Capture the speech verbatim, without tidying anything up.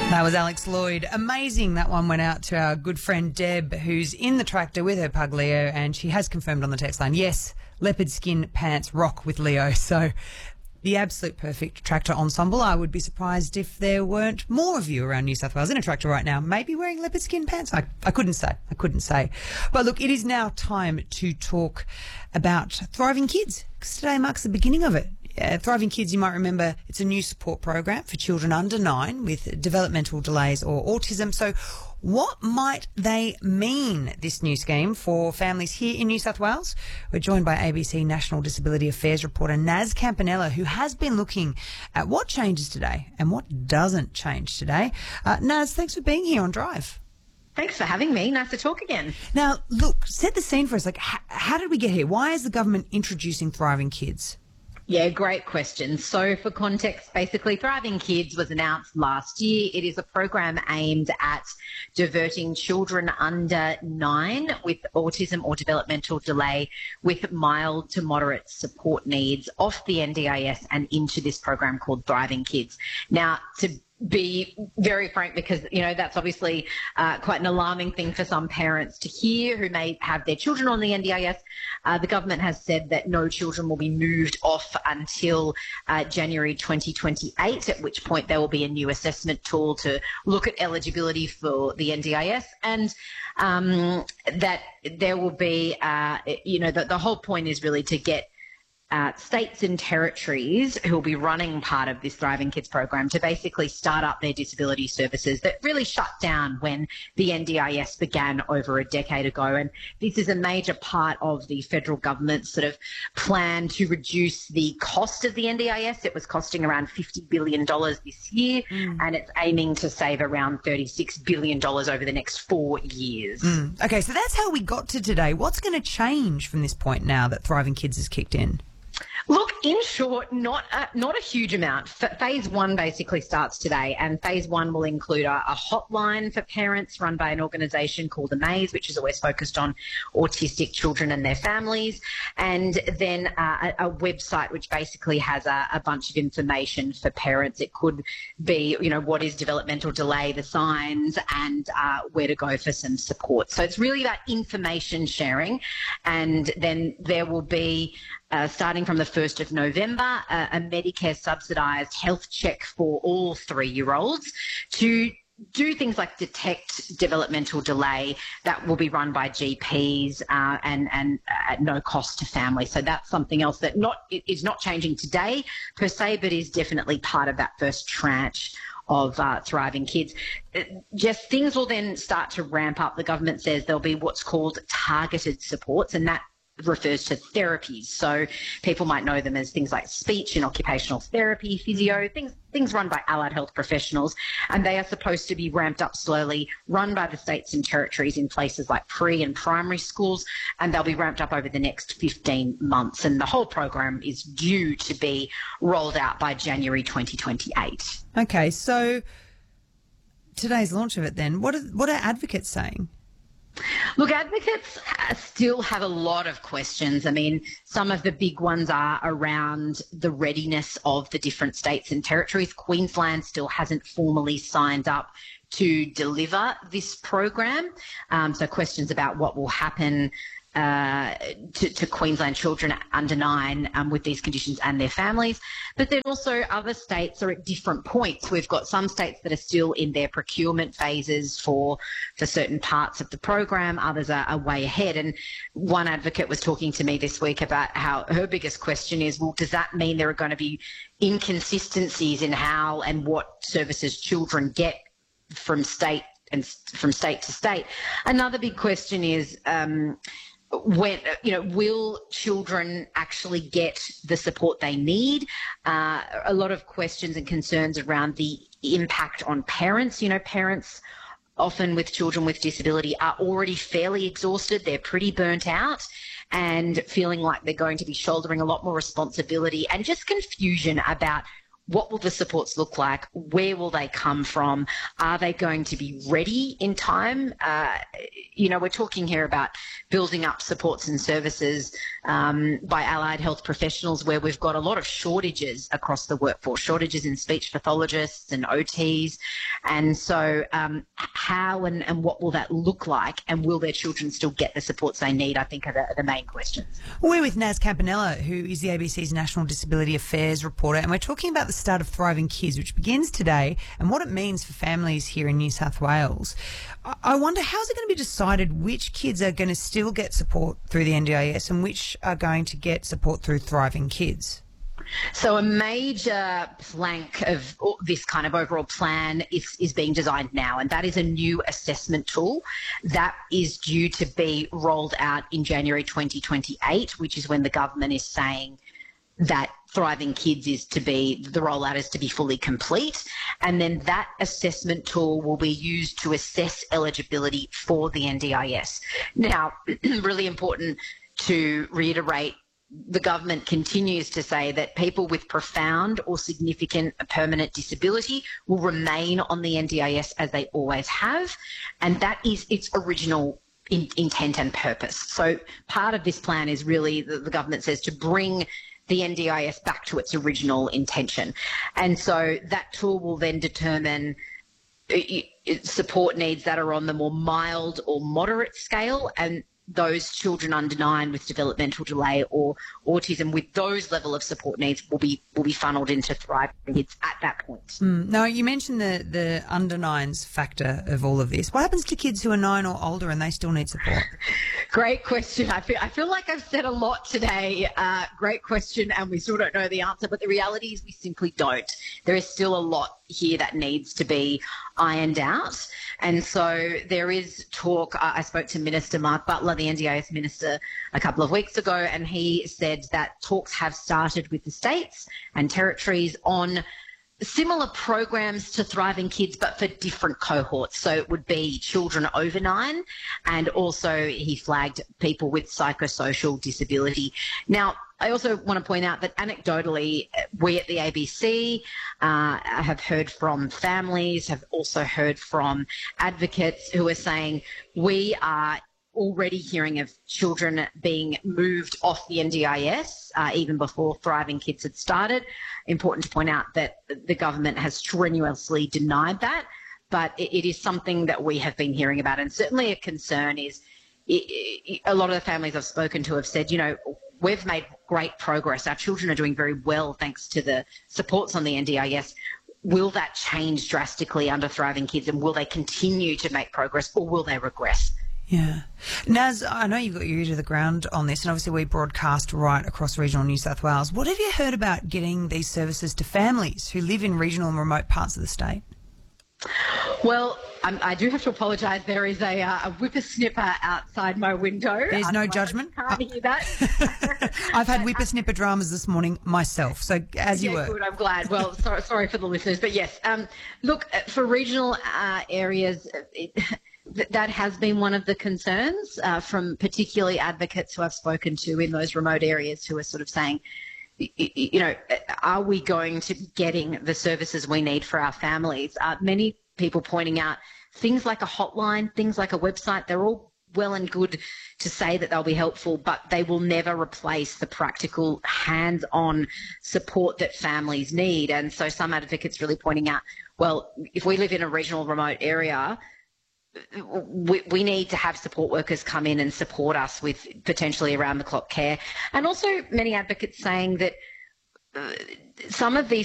That was Alex Lloyd. Amazing. That one went out to our good friend Deb, who's in the tractor with her pug Leo, and she has confirmed on the text line, yes, leopard skin pants rock with Leo. So the absolute perfect tractor ensemble. I would be surprised if there weren't more of you around New South Wales in a tractor right now, maybe wearing leopard skin pants. I, I couldn't say. I couldn't say. But look, it is now time to talk about Thriving Kids, because today marks the beginning of it. Uh, Thriving Kids, you might remember, it's a new support program for children under nine with developmental delays or autism. So what might they mean, this new scheme, for families here in New South Wales? We're joined by A B C National Disability Affairs reporter Naz Campanella, who has been looking at what changes today and what doesn't change today. Uh, Naz, thanks for being here on Drive. Thanks for having me. Nice to talk again. Now, look, set the scene for us. Like, h- how did we get here? Why is the government introducing Thriving Kids? Yeah, great question. So for context, basically Thriving Kids was announced last year. It is a program aimed at diverting children under nine with autism or developmental delay with mild to moderate support needs off the N D I S and into this program called Thriving Kids. Now, to be very frank, because, you know, that's obviously uh, quite an alarming thing for some parents to hear who may have their children on the N D I S. Uh, the government has said that no children will be moved off until uh, January twenty twenty-eight, at which point there will be a new assessment tool to look at eligibility for the N D I S, and um, that there will be, uh, you know, the, the whole point is really to get Uh, states and territories who will be running part of this Thriving Kids program to basically start up their disability services that really shut down when the N D I S began over a decade ago. And this is a major part of the federal government's sort of plan to reduce the cost of the N D I S. It was costing around fifty billion dollars this year, mm. and it's aiming to save around thirty-six billion dollars over the next four years. Mm. Okay, so that's how we got to today. What's going to change from this point now that Thriving Kids has kicked in? Look, in short, not a, not a huge amount. F- phase one basically starts today, and phase one will include a, a hotline for parents run by an organisation called Amaze, which is always focused on autistic children and their families, and then uh, a, a website which basically has a, a bunch of information for parents. It could be, you know, what is developmental delay, the signs, and uh, where to go for some support. So it's really about information sharing, and then there will be, Uh, starting from the first of November, uh, a Medicare subsidised health check for all three-year-olds to do things like detect developmental delay. That will be run by G Ps uh, and, and at no cost to families. So that's something else that not is not changing today per se, but is definitely part of that first tranche of uh, Thriving Kids. Just things will then start to ramp up. The government says there'll be what's called targeted supports, and that refers to therapies. So people might know them as things like speech and occupational therapy, physio, things things run by allied health professionals, and they are supposed to be ramped up slowly, run by the states and territories in places like pre and primary schools, and they'll be ramped up over the next fifteen months. And the whole program is due to be rolled out by January twenty twenty-eight. Okay, so today's launch of it then, what are, what are advocates saying? Look, advocates still have a lot of questions. I mean, some of the big ones are around the readiness of the different states and territories. Queensland still hasn't formally signed up to deliver this program. Um, so questions about what will happen Uh, to, to Queensland children under nine um, with these conditions and their families. But then also other states are at different points. We've got some states that are still in their procurement phases for for certain parts of the program. Others are, are way ahead. And one advocate was talking to me this week about how her biggest question is, well, does that mean there are going to be inconsistencies in how and what services children get from state and from state to state? Another big question is, um, when, you know, will children actually get the support they need? Uh, a lot of questions and concerns around the impact on parents. You know, parents often with children with disability are already fairly exhausted. They're pretty burnt out and feeling like they're going to be shouldering a lot more responsibility, and just confusion about what will the supports look like? Where will they come from? Are they going to be ready in time? Uh, you know, we're talking here about building up supports and services um, by allied health professionals where we've got a lot of shortages across the workforce, shortages in speech pathologists and O Ts. And so um, how and, and what will that look like? And will their children still get the supports they need, I think are the, are the main questions. We're with Naz Campanella, who is the A B C's National Disability Affairs reporter, and we're talking about the start of Thriving Kids, which begins today, and what it means for families here in New South Wales. I wonder, how's it going to be decided which kids are going to still get support through the N D I S and which are going to get support through Thriving Kids? So a major plank of this kind of overall plan is, is being designed now, and that is a new assessment tool that is due to be rolled out in January twenty twenty-eight, which is when the government is saying that Thriving Kids is to be, the rollout is to be fully complete. And then that assessment tool will be used to assess eligibility for the N D I S. Now, really important to reiterate, the government continues to say that people with profound or significant permanent disability will remain on the N D I S as they always have. And that is its original in, intent and purpose. So part of this plan is really, the, the government says, to bring the N D I S back to its original intention. And so that tool will then determine support needs that are on the more mild or moderate scale, and those children under nine with developmental delay or autism with those level of support needs will be will be funneled into Thriving Kids at that point. Mm. Now, you mentioned the, the under nines factor of all of this. What happens to kids who are nine or older and they still need support? Great question. I feel, I feel like I've said a lot today. Uh, great question, and we still don't know the answer, but the reality is we simply don't. There is still a lot here that needs to be ironed out. And so there is talk. uh, I spoke to Minister Mark Butler, the N D I S Minister, a couple of weeks ago, and he said that talks have started with the states and territories on similar programs to Thriving Kids, but for different cohorts. So it would be children over nine, and also he flagged people with psychosocial disability. Now, I also want to point out that anecdotally, we at the A B C uh, have heard from families, have also heard from advocates who are saying we are already hearing of children being moved off the N D I S uh, even before Thriving Kids had started. Important to point out that the government has strenuously denied that, but it, it is something that we have been hearing about, and certainly a concern is it, it, a lot of the families I've spoken to have said, you know, we've made great progress. Our children are doing very well thanks to the supports on the N D I S. Will that change drastically under Thriving Kids, and will they continue to make progress, or will they regress? Yeah. Naz, I know you've got your ear to the ground on this, and obviously we broadcast right across regional New South Wales. What have you heard about getting these services to families who live in regional and remote parts of the state? Well, um, I do have to apologise. There is a, uh, a whippersnipper outside my window. There's no judgment. I can't hear that. I've had whippersnipper dramas this morning myself, so as you yeah, were. Good, I'm glad. Well, sorry, sorry for the listeners, but yes. Um, look, for regional uh, areas, it, th- that has been one of the concerns uh, from particularly advocates who I've spoken to in those remote areas who are sort of saying, you know, are we going to be getting the services we need for our families? Uh, many people pointing out things like a hotline, things like a website, they're all well and good to say that they'll be helpful, but they will never replace the practical hands-on support that families need. And so some advocates really pointing out, well, if we live in a regional remote area, we, we need to have support workers come in and support us with potentially around-the-clock care. And also many advocates saying that uh, some of these